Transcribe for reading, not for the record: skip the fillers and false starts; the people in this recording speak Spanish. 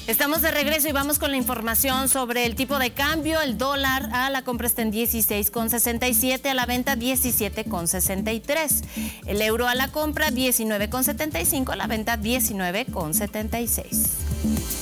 Estamos de regreso y vamos con la información sobre el tipo de cambio. El dólar a la compra está en 16,67, a la venta 17,63. El euro a la compra 19,75, a la venta 19,76.